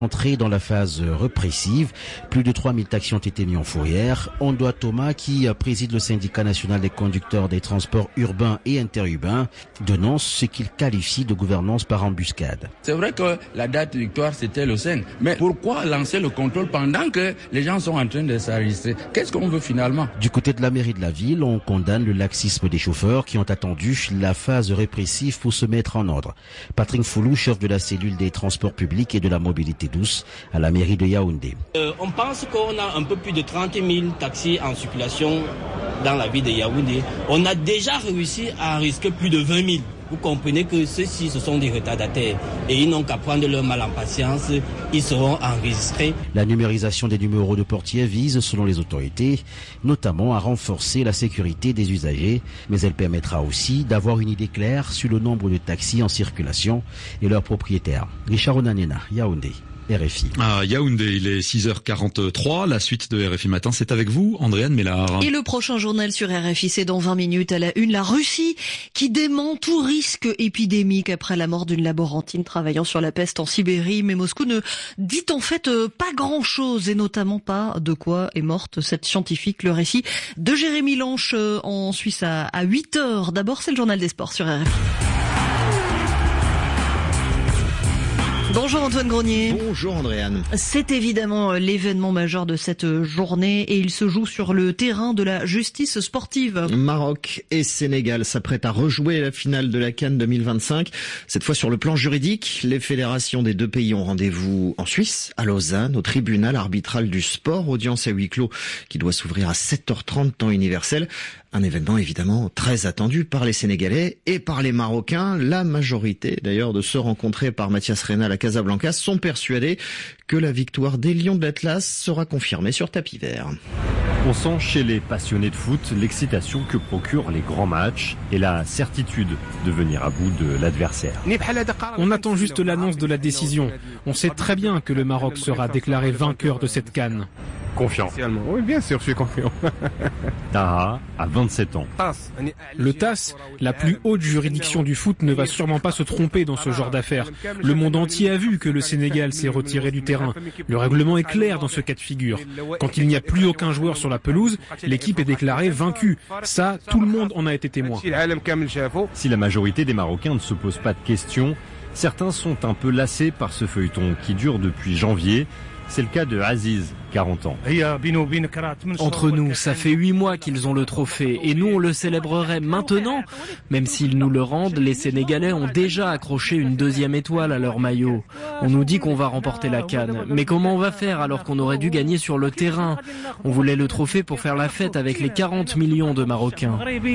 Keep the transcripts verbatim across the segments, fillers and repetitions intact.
Entré dans la phase répressive, plus de trois mille taxis ont été mis en fourrière. Ondoa Thomas, qui préside le syndicat national des conducteurs des transports urbains et interurbains, dénonce ce qu'il qualifie de gouvernance par embuscade. C'est vrai que la date de victoire c'était le cinq, mais pourquoi lancer le contrôle pendant que les gens sont en train de s'enregistrer? Qu'est-ce qu'on veut finalement? Du côté de la mairie de la ville, on condamne le laxisme des chauffeurs qui ont attendu la phase répressive pour se mettre en ordre. Patrick Foulou, chef de la cellule des transports publics et de la mobilité douce à la mairie de Yaoundé. Euh, on pense qu'on a un peu plus de trente mille taxis en circulation dans la ville de Yaoundé. On a déjà réussi à enregistrer plus de vingt mille. Vous comprenez que ceux-ci, ce sont des retardataires et ils n'ont qu'à prendre leur mal en patience, ils seront enregistrés. La numérisation des numéros de portier vise, selon les autorités, notamment à renforcer la sécurité des usagers, mais elle permettra aussi d'avoir une idée claire sur le nombre de taxis en circulation et leurs propriétaires. Richard Onanena, Yaoundé. R F I. À Yaoundé, il est six heures quarante-trois. La suite de R F I Matin, c'est avec vous, Andréane Mélard. Et le prochain journal sur R F I, c'est dans vingt minutes à la une. La Russie qui dément tout risque épidémique après la mort d'une laborantine travaillant sur la peste en Sibérie. Mais Moscou ne dit en fait pas grand-chose et notamment pas de quoi est morte cette scientifique. Le récit de Jérémy Lanche en Suisse à huit heures. D'abord, c'est le journal des sports sur R F I. Bonjour Antoine Grenier. Bonjour Andréane. C'est évidemment l'événement majeur de cette journée et il se joue sur le terrain de la justice sportive. Maroc et Sénégal s'apprêtent à rejouer la finale de la CAN deux mille vingt-cinq. Cette fois sur le plan juridique, les fédérations des deux pays ont rendez-vous en Suisse, à Lausanne, au tribunal arbitral du sport, audience à huis clos qui doit s'ouvrir à sept heures trente temps universel. Un événement évidemment très attendu par les Sénégalais et par les Marocains. La majorité d'ailleurs de ceux rencontrés par Mathias Reynal à Casablanca sont persuadés que la victoire des Lions de l'Atlas sera confirmée sur tapis vert. On sent chez les passionnés de foot l'excitation que procurent les grands matchs et la certitude de venir à bout de l'adversaire. On attend juste l'annonce de la décision. On sait très bien que le Maroc sera déclaré vainqueur de cette CAN. Confiant. Oui, bien sûr, je suis confiant. Taha a vingt-sept ans. Le T A S, la plus haute juridiction du foot, ne va sûrement pas se tromper dans ce genre d'affaires. Le monde entier a vu que le Sénégal s'est retiré du terrain. Le règlement est clair dans ce cas de figure. Quand il n'y a plus aucun joueur sur la pelouse, l'équipe est déclarée vaincue. Ça, tout le monde en a été témoin. Si la majorité des Marocains ne se pose pas de questions, certains sont un peu lassés par ce feuilleton qui dure depuis janvier. C'est le cas de Aziz, quarante ans. Entre nous, ça fait huit mois qu'ils ont le trophée et nous on le célébrerait maintenant. Même s'ils nous le rendent, les Sénégalais ont déjà accroché une deuxième étoile à leur maillot. On nous dit qu'on va remporter la CAN. Mais comment on va faire alors qu'on aurait dû gagner sur le terrain? On voulait le trophée pour faire la fête avec les quarante millions de Marocains.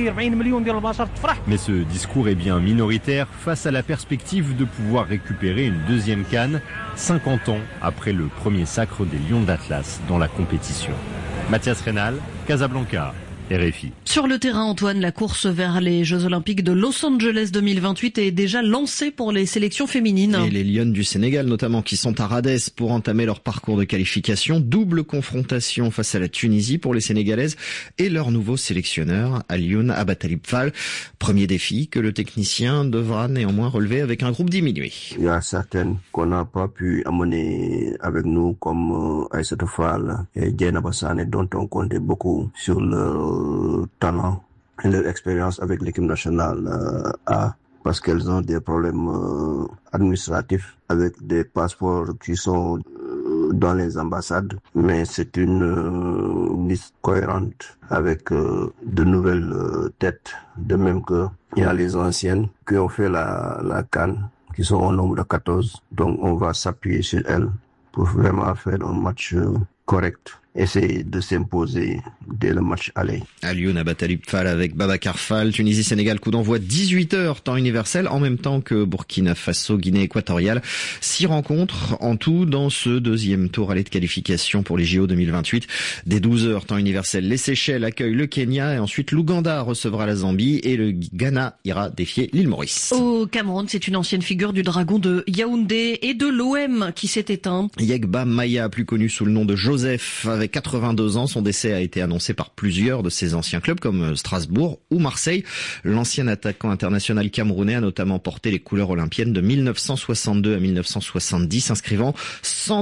Mais ce discours est bien minoritaire face à la perspective de pouvoir récupérer une deuxième CAN cinquante ans après le premier sacre des Lions d'Atlas dans la compétition. Mathias Reynal, Casablanca, R F I. Sur le terrain, Antoine, la course vers les Jeux Olympiques de Los Angeles deux mille vingt-huit est déjà lancée pour les sélections féminines. Et les Lionnes du Sénégal, notamment, qui sont à Radès pour entamer leur parcours de qualification. Double confrontation face à la Tunisie pour les Sénégalaises et leur nouveau sélectionneur, Alioune Abatalib Fall. Premier défi que le technicien devra néanmoins relever avec un groupe diminué. Il y a certaines qu'on n'a pas pu amener avec nous, comme Aïssatou Fall et Diena Bassane, dont on comptait beaucoup sur le talent et leur expérience avec l'équipe nationale euh, A, parce qu'elles ont des problèmes euh, administratifs avec des passeports qui sont euh, dans les ambassades, mais c'est une euh, liste cohérente avec euh, de nouvelles euh, têtes, de même que il y a les anciennes qui ont fait la, la CAN, qui sont au nombre de quatorze, donc on va s'appuyer sur elles pour vraiment faire un match euh, correct. Essayer de s'imposer dès le match aller. Alioune Abatalib Fall avec Babacar Fall. Tunisie-Sénégal, coup d'envoi dix-huit heures, temps universel, en même temps que Burkina Faso, Guinée équatoriale. Six rencontres en tout dans ce deuxième tour aller de qualification pour les J O deux mille vingt-huit. Dès douze heures, temps universel, les Seychelles accueillent le Kenya et ensuite l'Ouganda recevra la Zambie et le Ghana ira défier l'île Maurice. Au Cameroun, c'est une ancienne figure du Dragon de Yaoundé et de l'O M qui s'est éteint. Yegba Maya, plus connu sous le nom de Joseph, avec quatre-vingt-deux ans, son décès a été annoncé par plusieurs de ses anciens clubs comme Strasbourg ou Marseille. L'ancien attaquant international camerounais a notamment porté les couleurs olympiennes de mille neuf cent soixante-deux à mille neuf cent soixante-dix, inscrivant cent